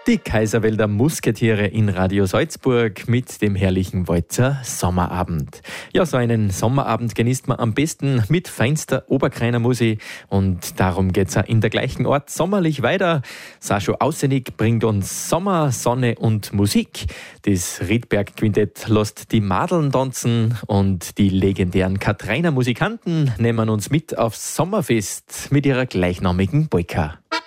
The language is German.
Die Kaiserwälder Musketiere in Radio Salzburg mit dem herrlichen Walzer Sommerabend. Ja, so einen Sommerabend genießt man am besten mit feinster Oberkreiner Musik und darum geht's auch in der gleichen Ort sommerlich weiter. Sascho Ausenig bringt uns Sommer, Sonne und Musik. Das Riedberg Quintett lässt die Madeln tanzen und die legendären Katrainer Musikanten nehmen uns mit aufs Sommerfest mit ihrer gleichnamigen Polka.